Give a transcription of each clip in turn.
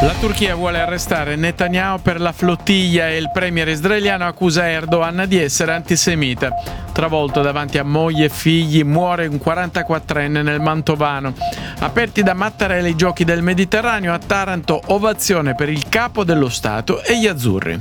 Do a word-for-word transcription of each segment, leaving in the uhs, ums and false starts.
La Turchia vuole arrestare Netanyahu per la flottiglia e il premier israeliano accusa Erdogan di essere antisemita. Travolto davanti a moglie e figli, muore un quarantaquattrenne nel Mantovano. Aperti da Mattarella i giochi del Mediterraneo, a Taranto ovazione per il capo dello Stato e gli azzurri.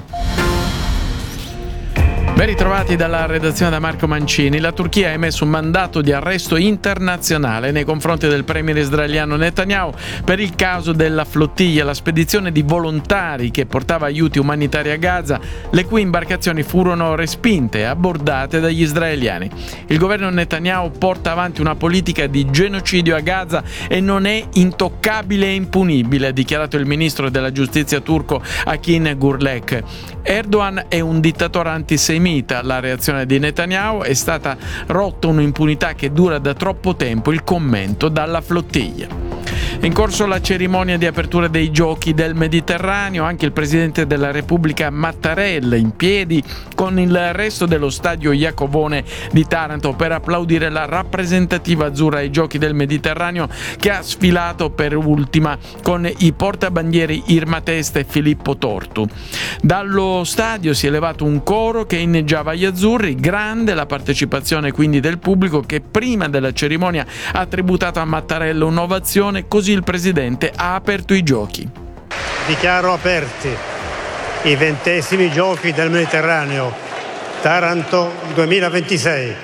Ben ritrovati dalla redazione da Marco Mancini. La Turchia ha emesso un mandato di arresto internazionale nei confronti del premier israeliano Netanyahu per il caso della flottiglia, la spedizione di volontari che portava aiuti umanitari a Gaza, le cui imbarcazioni furono respinte e abbordate dagli israeliani. Il governo Netanyahu porta avanti una politica di genocidio a Gaza e non è intoccabile e impunibile, ha dichiarato il ministro della giustizia turco Akin Gurlek. Erdogan è un dittatore antisemita. La reazione di Netanyahu: è stata rotta un'impunità che dura da troppo tempo, il commento dalla flottiglia. È in corso la cerimonia di apertura dei Giochi del Mediterraneo, anche il presidente della Repubblica Mattarella in piedi con il resto dello stadio Iacovone di Taranto per applaudire la rappresentativa azzurra ai Giochi del Mediterraneo, che ha sfilato per ultima con i portabandieri Irma Testa e Filippo Tortu. Dallo stadio si è levato un coro che inneggiava gli azzurri, grande la partecipazione quindi del pubblico, che prima della cerimonia ha tributato a Mattarella un'ovazione, così il presidente ha aperto i giochi. Dichiaro aperti i ventesimi Giochi del Mediterraneo, Taranto duemilaventisei.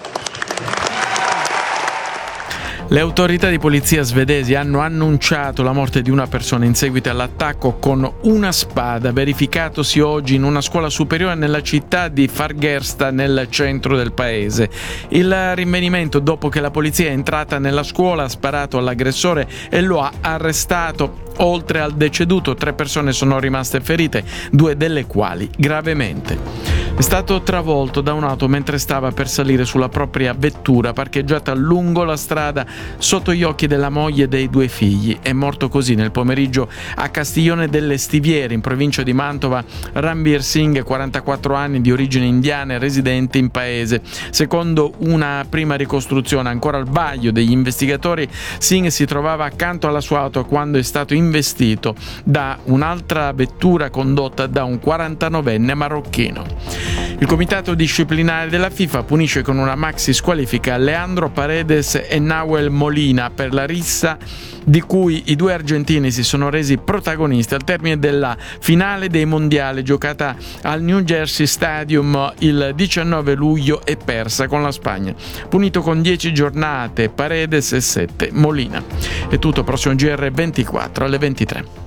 Le autorità di polizia svedesi hanno annunciato la morte di una persona in seguito all'attacco con una spada verificatosi oggi in una scuola superiore nella città di Fagersta, nel centro del paese. Il rinvenimento dopo che la polizia è entrata nella scuola, ha sparato all'aggressore e lo ha arrestato. Oltre al deceduto, tre persone sono rimaste ferite, due delle quali gravemente. È stato travolto da un'auto mentre stava per salire sulla propria vettura parcheggiata lungo la strada sotto gli occhi della moglie e dei due figli. È morto così nel pomeriggio a Castiglione delle Stiviere, in provincia di Mantova, Ranbir Singh, quarantaquattro anni, di origine indiana e residente in paese. Secondo una prima ricostruzione ancora al vaglio degli investigatori, Singh si trovava accanto alla sua auto quando è stato investito da un'altra vettura condotta da un quarantanovenne marocchino. Il comitato disciplinare della FIFA punisce con una maxi squalifica Leandro Paredes e Nahuel Molina per la rissa di cui i due argentini si sono resi protagonisti al termine della finale dei mondiali giocata al New Jersey Stadium il diciannove luglio e persa con la Spagna. Punito con dieci giornate Paredes e sette Molina. È tutto, prossimo G R ventiquattro alle ventitré.